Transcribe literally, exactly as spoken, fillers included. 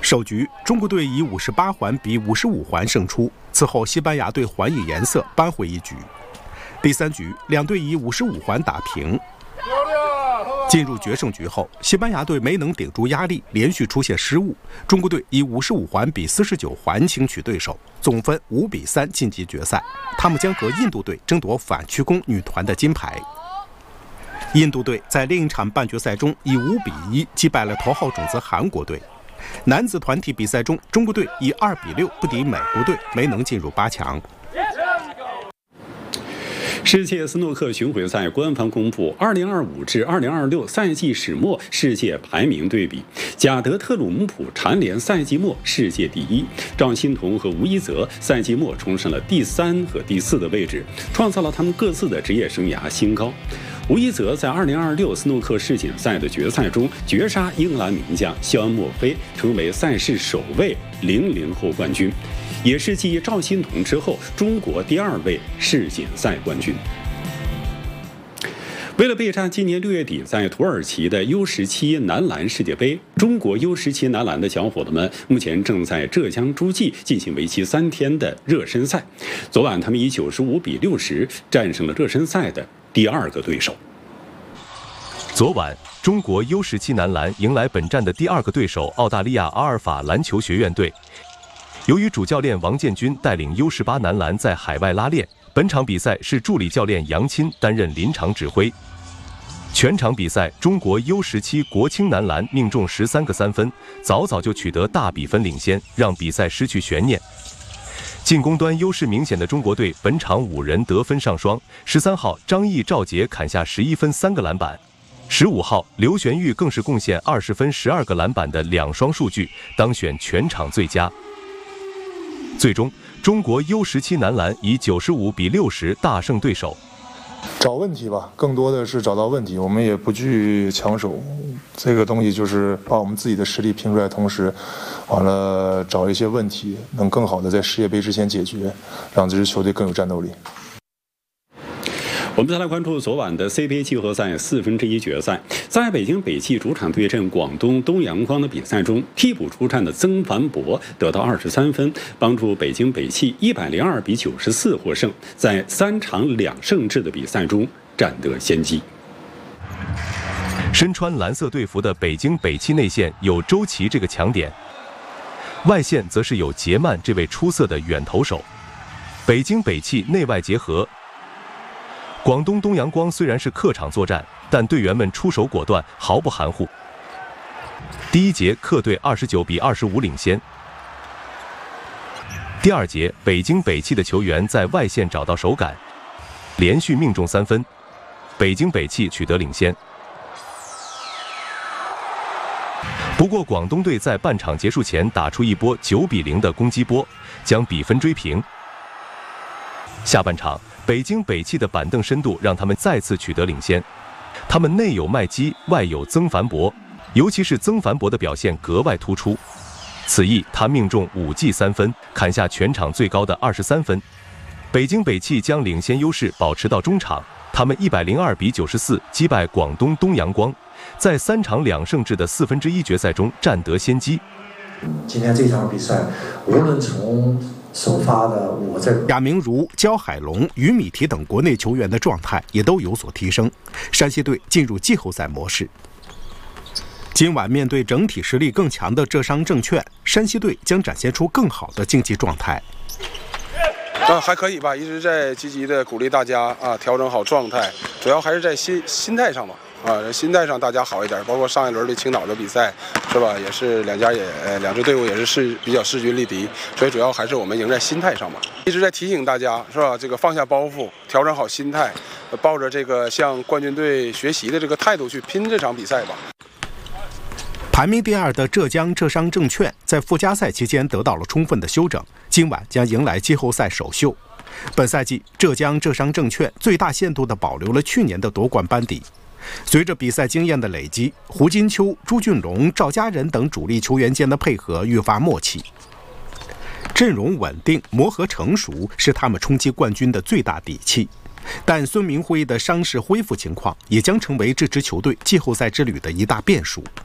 首局，中国队以五十八环比五十五环胜出，此后西班牙队还以颜色，扳回一局。第三局，两队以五十五环打平。进入决胜局后，西班牙队没能顶住压力，连续出现失误，中国队以五十五环比四十九环轻取对手，总分五比三晋级决赛。他们将和印度队争夺反曲弓女团的金牌。印度队在另一场半决赛中以五比一击败了头号种子韩国队。男子团体比赛中，中国队以二比六不敌美国队，没能进入八强。 世界斯诺克巡回赛官方公布二零二五至二零二六赛季始末世界排名对比，贾德特鲁姆普蝉联赛季末世界第一，赵欣彤和吴一泽赛季末冲上了第三和第四的位置，创造了他们各自的职业生涯新高。吴一泽在二零二六斯诺克世锦赛的决赛中绝杀英格兰名将肖恩·墨菲，成为赛事首位零零后冠军，也是继赵欣彤之后中国第二位世锦赛冠军。为了备战今年六月底在土耳其的 U 十七 男篮世界杯，中国 U 十七 男篮的小伙子们目前正在浙江诸暨进行为期三天的热身赛。昨晚他们以九十五比六十战胜了热身赛的第二个对手。 昨晚，中国 U 十七 男篮迎来本站的第二个对手澳大利亚阿尔法篮球学院队。由于主教练王建军带领 U 十八 男篮在海外拉练，本场比赛是助理教练杨钦担任临场指挥。全场比赛，中国 U 十七 国青男篮命中十三个三分，早早就取得大比分领先，让比赛失去悬念。进攻端优势明显的中国队本场五人得分上双，十三号张毅、赵杰砍下十一分三个篮板，十五号刘玄玉更是贡献二十分十二个篮板的两双数据，当选全场最佳。最终，中国 U 十七 男篮以九十五比六十大胜对手。 找问题吧，更多的是找到问题，我们也不惧强手。这个东西就是把我们自己的实力拼出来，同时，完了找一些问题，能更好的在世界杯之前解决，让这支球队更有战斗力。 我们再来关注昨晚的 C B A 季后赛四分之一决赛，在北京北汽主场对阵广东东阳光的比赛中，替补出战的曾凡博得到二十三分，帮助北京北汽一百零二比九十四获胜，在三场两胜制的比赛中占得先机。 身穿蓝色队服的北京北汽内线有周琦这个强点，外线则是有杰曼这位出色的远投手。北京北汽内外结合。广东东阳光虽然是客场作战，但队员们出手果断，毫不含糊。第一节客队二十九比二十五领先。第二节，北京北汽的球员在外线找到手感，连续命中三分，北京北汽取得领先。不过广东队在半场结束前打出一波九比零的攻击波，将比分追平。下半场，北京北汽的板凳深度让他们再次取得领先。他们内有麦基，外有曾凡博，尤其是曾凡博的表现格外突出。此役他命中五记三分，砍下全场最高的二十三分。北京北汽将领先优势保持到中场，他们一百零二比九十四击败广东东阳光，在三场两胜制的四分之一决赛中占得先机。 今天这场比赛，无论从首发的我这亚明儒、焦海龙、于米提等国内球员的状态也都有所提升，山西队进入季后赛模式。今晚面对整体实力更强的浙商证券，山西队将展现出更好的竞技状态。 啊，还可以吧，一直在积极的鼓励大家啊，调整好状态，主要还是在心心态上吧。啊，心态上大家好一点，包括上一轮的青岛的比赛，是吧？也是两家也呃两支队伍也是势比较势均力敌，所以主要还是我们赢在心态上吧。一直在提醒大家，是吧？这个放下包袱，调整好心态，抱着这个向冠军队学习的这个态度去拼这场比赛吧。 排名第二的浙江浙商证券在附加赛期间得到了充分的休整，今晚将迎来季后赛首秀。本赛季，浙江浙商证券最大限度地保留了去年的夺冠班底。随着比赛经验的累积，胡金秋、朱俊龙、赵家仁等主力球员间的配合愈发默契，阵容稳定、磨合成熟是他们冲击冠军的最大底气。但孙铭徽的伤势恢复情况也将成为这支球队季后赛之旅的一大变数。